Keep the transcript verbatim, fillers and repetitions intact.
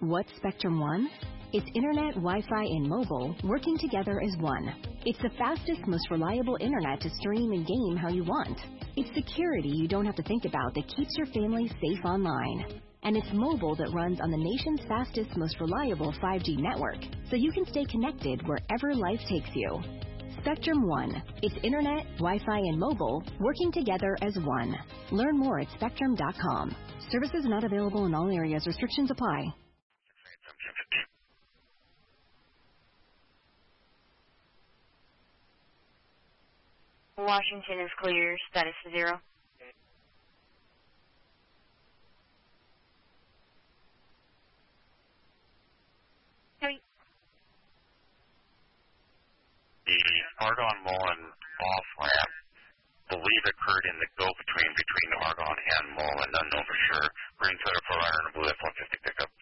What's Spectrum One? It's internet, Wi-Fi, and mobile working together as one. It's the fastest, most reliable internet to stream and game how you want. It's security you don't have to think about that keeps your family safe online. And it's mobile that runs on the nation's fastest, most reliable five G network, so you can stay connected wherever life takes you. Spectrum One. It's internet, Wi-Fi, and mobile working together as one. Learn more at spectrum dot com. Services not available in all areas. Restrictions apply. Washington is clear. Status zero. Hey. The Argonne Mullen off ramp believe occurred in the go between between Argonne and Mullen, unknown for sure. Green Twitter for Iron and Blue F one fifty pickup.